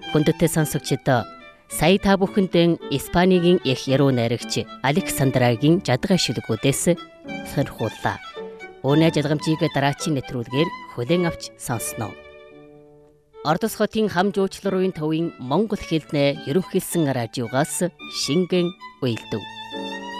Хүндэтэй сонсогчдоо сая та бүхэндээ Испанигийн их яруу найрагч Александрагийн жадгай шүлгүүдээс сонирхууллаа. Өнөө жадгамжийг дараачийн нэвтрүүлгээр хүлээн авч сонсноо. Ордос хотын хам жуучлалын төвийн Монгол хэлний ерөнхийлсөн радиогоос шингэн уйлдэв.